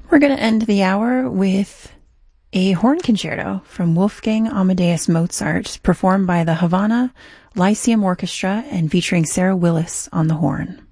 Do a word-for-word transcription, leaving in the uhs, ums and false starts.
We're going to end the hour with a horn concerto from Wolfgang Amadeus Mozart, performed by the Havana Lyceum Orchestra and featuring Sarah Willis on the horn.